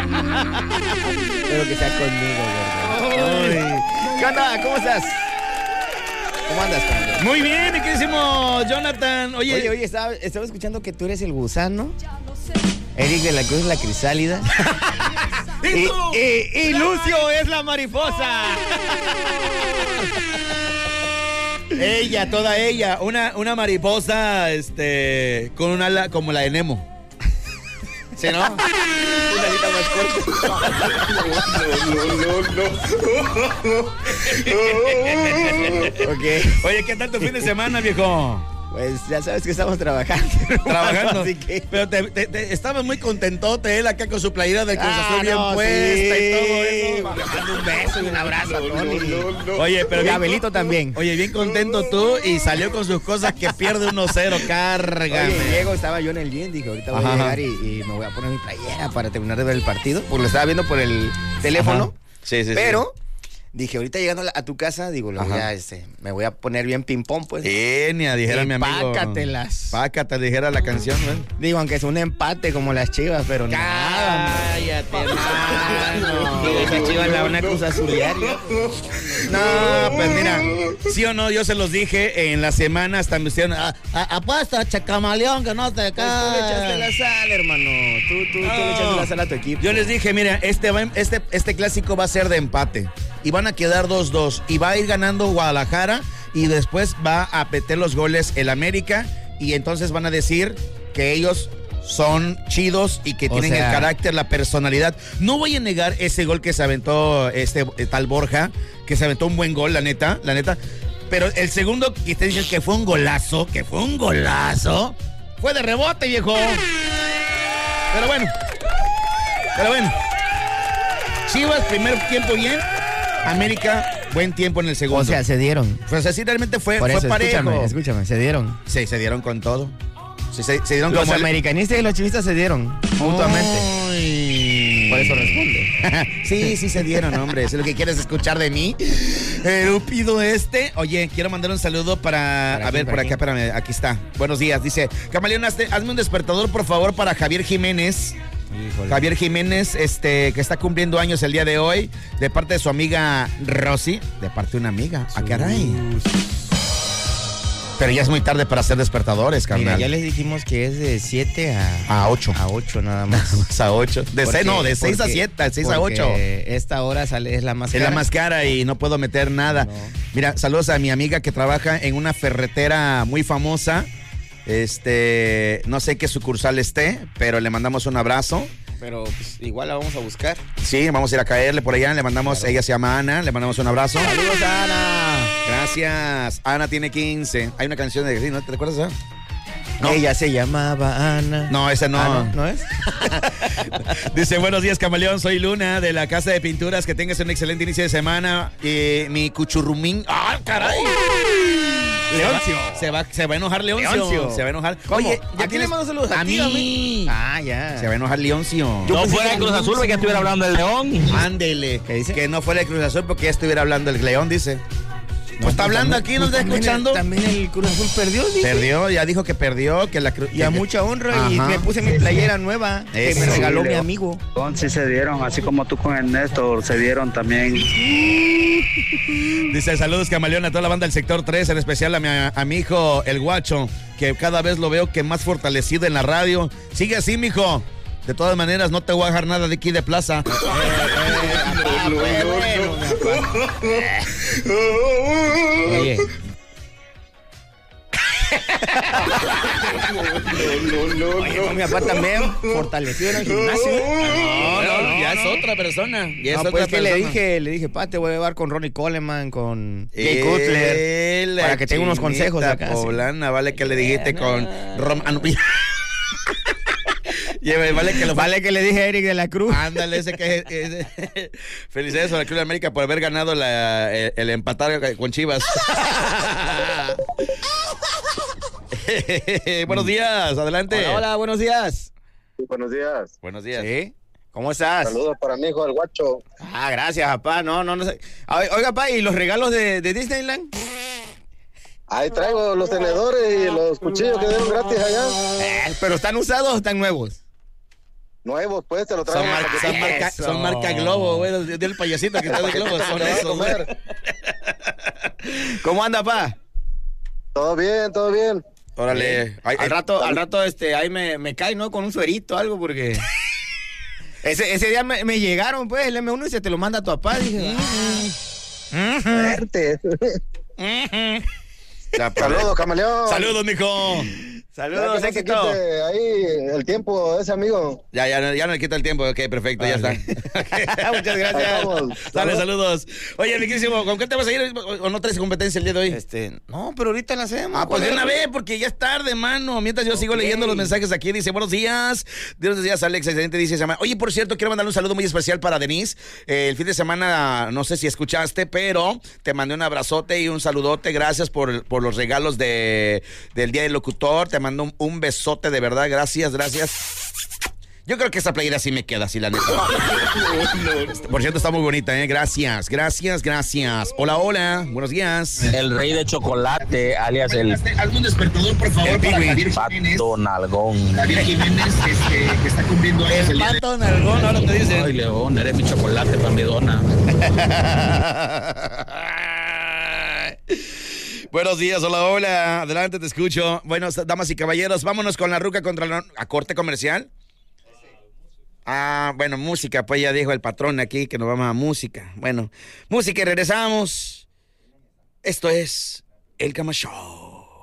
Espero que sea conmigo, ¿verdad? ¿Qué onda? ¿Cómo estás? ¿Cómo andas, carnal? Muy bien, mi queridísimo Jonathan. Oye, estaba escuchando que tú eres el gusano. Eric de la Cruz es la crisálida. y Lucio es la mariposa. Toda ella, una mariposa, con un ala como la de Nemo. ¿Sí, no? Una alita más corta. Okay. Oye, ¿qué tal tu fin de semana, viejo? Pues ya sabes que estamos trabajando. Así que... Pero estabas muy contentote él acá con su playera del Cruz Azul bien puesta y todo eso. Le mando un beso y un abrazo a Tony. Oye, pero y Abelito también. Oye, bien contento tú y salió con sus cosas que pierde 1-0, cárgame. Oye, Diego, estaba yo en el gym, dije, ahorita voy a llegar y me voy a poner mi playera para terminar de ver el partido, porque lo estaba viendo por el teléfono. Sí. Pero... dije, ahorita llegando a tu casa, digo, me voy a poner bien ping-pong, pues. Genia, dijera mi amigo. Pácate, dijera la canción, ¿no? Digo, aunque es un empate como las Chivas, pero cállate, hermano. Esas Chivas la van a Cruz Azulear. No, pues mira, sí o no, yo se los dije en la semana, hasta me hicieron, apuesta, chacamaleón, que no te cae. Tú le echaste la sal, hermano. Tú le echaste la sal a tu equipo. Yo les dije, mira, este clásico va a ser de empate. Y van a quedar 2-2. Y va a ir ganando Guadalajara. Y después va a meter los goles el América. Y entonces van a decir que ellos son chidos y que tienen el carácter, la personalidad. No voy a negar ese gol que se aventó tal Borja, que se aventó un buen gol, la neta. Pero el segundo que te dicen que fue un golazo, fue de rebote, viejo. Pero bueno. Chivas, primer tiempo bien. América, buen tiempo en el segundo. O sea, se dieron. Pues así realmente fue parejo. Escúchame, se dieron. Sí, se dieron con todo. Se dieron los como americanistas y los chivistas se dieron mutuamente. Por eso responde. Sí, se dieron, hombre. Es lo que quieres escuchar de mí. Pido Oye, quiero mandar un saludo para a ver, por acá, espérame, aquí está. Buenos días, dice, Camaleón, hazme un despertador, por favor, para Javier Jiménez. Híjole. Javier Jiménez, que está cumpliendo años el día de hoy, de parte de su amiga Rosy, de parte de una amiga. ¡Ah, caray! Pero ya es muy tarde para hacer despertadores, carnal. Mira, ya les dijimos que es de 7 a 8. A 8 nada más. A 8. De 6 a 7, de 6 a 8. Esta hora es la más cara. Es la más cara y no puedo meter nada. No. Mira, saludos a mi amiga que trabaja en una ferretera muy famosa. No sé qué sucursal esté, pero le mandamos un abrazo. Pero pues, igual la vamos a buscar. Sí, vamos a ir a caerle por allá. Le mandamos, claro. Ella se llama Ana, le mandamos un abrazo. Saludos a Ana. Gracias. Ana tiene 15. Hay una canción de ¿no te recuerdas? No. Ella se llamaba Ana. No, esa no. ¿No es? Dice, buenos días, Camaleón. Soy Luna, de la Casa de Pinturas. Que tengas un excelente inicio de semana. Mi cuchurrumín. ¡Ah, caray! Leoncio. Se va a enojar Leoncio. Se va a enojar. ¿Cómo? Oye, ¿a quién le mando saludos? A mí. Ah, ya. Se va a enojar Leoncio. No fuera de Cruz Azul porque estuviera hablando del León. Ándele. ¿Qué dice? Que no fuera de Cruz Azul porque ya estuviera hablando del León, dice. Pues está hablando aquí, nos está escuchando. También el Cruz Azul perdió, dice. Perdió, ya dijo que perdió, que la y a mucha honra. Ajá. Y me puse mi playera nueva que me regaló mi amigo. Sí se dieron, así como tú con el Néstor, se dieron también. Dice, saludos, Camaleón, a toda la banda del sector 3, en especial a mi hijo, el Guacho, que cada vez lo veo que más fortalecido en la radio. Sigue así, mijo. De todas maneras, no te voy a dejar nada de aquí de plaza. Oye. Oye, mi papá también fortalecido en el gimnasio. No, ya es otra persona. Ya es otra pues persona. le dije, pa, te voy a llevar con Ronnie Coleman, con Jay Cutler, para que tenga unos consejos de acá. Poblana, vale que le dijiste con Vale que le dije a Eric de la Cruz. Ándale, ese que felicidades a la Cruz de América por haber ganado el empatar con Chivas. Buenos días, adelante. Hola, buenos días. Sí, buenos días. Buenos días. ¿Sí? ¿Cómo estás? Saludos para mi hijo, el Guacho. Ah, gracias, papá. No sé. Oiga, papá, ¿y los regalos de Disneyland? Ahí traigo los tenedores y los cuchillos que dieron gratis allá. ¿Pero están usados o están nuevos? Nuevos, pues, te lo Son, traigo. son marca Globo, güey. Del payasito que está de Globo. Son esos, güey. ¿Cómo anda, pa? Todo bien, todo bien. Órale. Al rato, ahí me cae, ¿no? Con un suerito o algo, porque... ese día me llegaron, pues, el M1 y se te lo manda a tu papá. Dije, Suerte. Saludos, camaleón. Saludos, mijo. saludos, Ya que no se éxito. quite ahí el tiempo ese amigo. Ya no le quita el tiempo. Ok, perfecto, ya está. Muchas gracias. Vamos. Dale, saludos. Oye, mi queridísimo, ¿con qué te vas a ir o no traes competencia el día de hoy? No, pero ahorita la hacemos. Pues de una vez, porque ya es tarde, mano. Mientras yo sigo leyendo los mensajes aquí, dice, buenos días, Alex, excelente, dice, oye, por cierto, quiero mandarle un saludo muy especial para Denise. El fin de semana, no sé si escuchaste, pero te mandé un abrazote y un saludote. Gracias por los regalos del Día del Locutor. Te mando un besote, de verdad. Gracias. Yo creo que esa playera sí me queda, así la neta. Por cierto, está muy bonita, ¿eh? Gracias. Hola, buenos días. El rey de chocolate, alias el ¿Algún despertador, por favor, Pato para Nalgón. Javier Jiménez, que está cumpliendo años el día de... Pato Nalgón, ahora te dicen. Ay, León, eres mi chocolate para mi dona. Buenos días, hola. Adelante, te escucho. Bueno, damas y caballeros, vámonos con la ruca contra a corte comercial. Bueno, música, pues ya dijo el patrón aquí que nos vamos a música. Bueno, música y regresamos. Esto es El Cama Show.